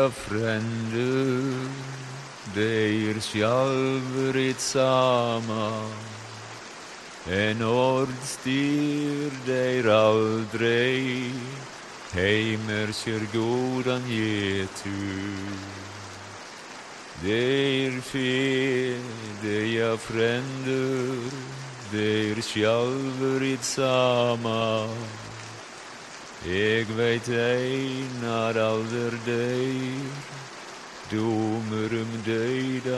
de fränder, de själver ett samma. En ord styr de aldrig, heimer kör godan getu. Der fe, de fränder, der själver ett samma. Jag vet ej när alder dig, domer döda